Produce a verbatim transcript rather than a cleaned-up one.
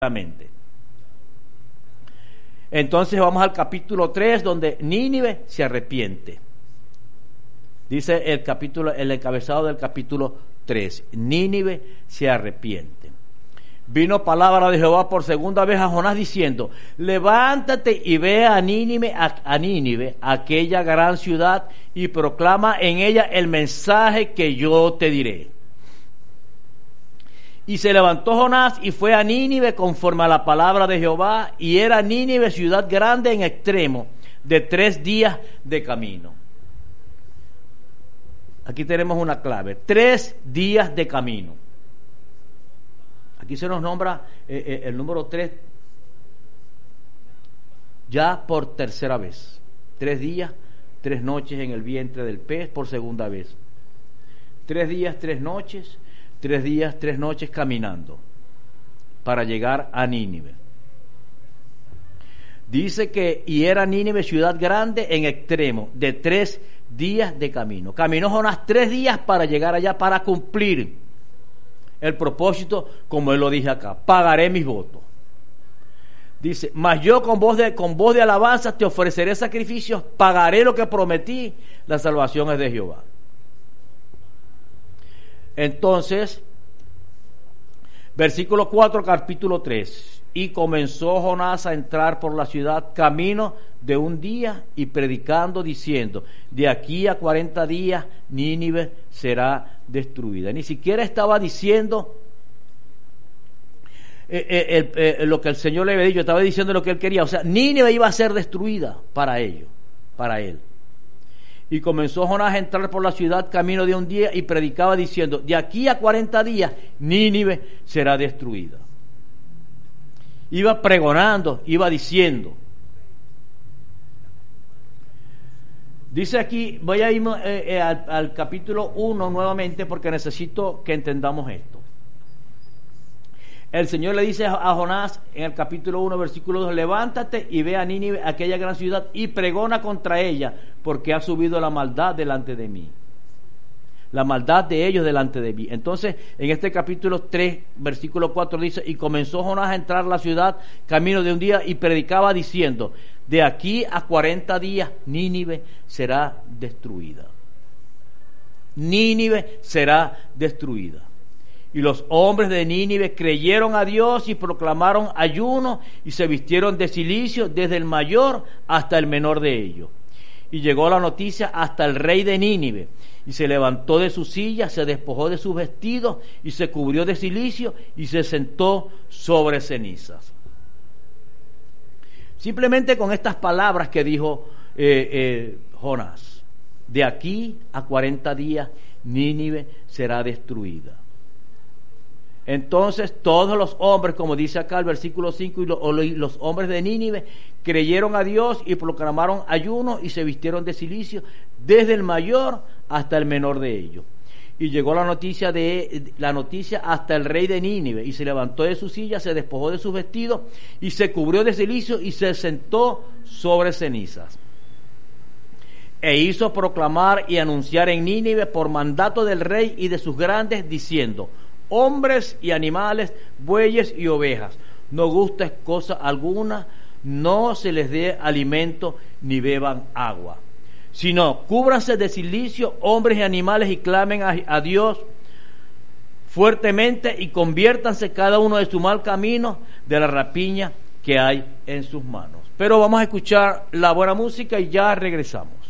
Entonces vamos al capítulo tres, donde Nínive se arrepiente. Dice el capítulo, el encabezado del capítulo tres, Nínive se arrepiente. Vino palabra de Jehová por segunda vez a Jonás diciendo: levántate y ve a Nínive, a, a Nínive, aquella gran ciudad, y proclama en ella el mensaje que yo te diré. Y se levantó Jonás y fue a Nínive conforme a la palabra de Jehová, y era Nínive ciudad grande en extremo, de tres días de camino. Aquí tenemos una clave: tres días de camino. Aquí se nos nombra eh, eh, el número tres ya por tercera vez. Tres días, tres noches en el vientre del pez por segunda vez. Tres días, tres noches, tres días, tres noches caminando para llegar a Nínive. Dice que y era Nínive ciudad grande en extremo, de tres días de camino. Caminó Jonás tres días para llegar allá, para cumplir el propósito, como él lo dice acá: pagaré mis votos. Dice: mas yo con voz de con voz de alabanza te ofreceré sacrificios, pagaré lo que prometí, la salvación es de Jehová. Entonces, versículo cuatro, capítulo tres: y comenzó Jonás a entrar por la ciudad camino de un día, y predicando diciendo: de aquí a cuarenta días Nínive será destruida. Ni siquiera estaba diciendo eh, eh, eh, eh, lo que el Señor le había dicho, estaba diciendo lo que él quería. O sea, Nínive iba a ser destruida para ellos, para él. Y comenzó Jonás a entrar por la ciudad camino de un día, y predicaba diciendo: de aquí a cuarenta días Nínive será destruida. Iba pregonando, iba diciendo. Dice aquí, voy a ir eh, eh, al, al capítulo uno nuevamente, porque necesito que entendamos esto. El Señor le dice a Jonás en el capítulo uno, versículo dos: levántate y ve a Nínive, aquella gran ciudad, y pregona contra ella, porque ha subido la maldad delante de mí. La maldad de ellos delante de mí. Entonces, en este capítulo tres, versículo cuatro dice: y comenzó Jonás a entrar a la ciudad camino de un día, y predicaba diciendo: de aquí a cuarenta días Nínive será destruida. Nínive será destruida. Y los hombres de Nínive creyeron a Dios y proclamaron ayuno, y se vistieron de cilicio desde el mayor hasta el menor de ellos. Y llegó la noticia hasta el rey de Nínive, y se levantó de su silla, se despojó de sus vestidos, y se cubrió de cilicio, y se sentó sobre cenizas. Simplemente con estas palabras que dijo eh, eh, Jonás: de aquí a cuarenta días Nínive será destruida. Entonces todos los hombres, como dice acá el versículo cinco, y los, los hombres de Nínive creyeron a Dios y proclamaron ayuno, y se vistieron de cilicio desde el mayor hasta el menor de ellos. Y llegó la noticia de la noticia hasta el rey de Nínive, y se levantó de su silla, se despojó de sus vestidos, y se cubrió de cilicio, y se sentó sobre cenizas. E hizo proclamar y anunciar en Nínive por mandato del rey y de sus grandes, diciendo: hombres y animales, bueyes y ovejas, no guste cosa alguna, no se les dé alimento ni beban agua, sino cúbranse de cilicio hombres y animales, y clamen a, a Dios fuertemente, y conviértanse cada uno de su mal camino, de la rapiña que hay en sus manos. Pero vamos a escuchar la buena música y ya regresamos.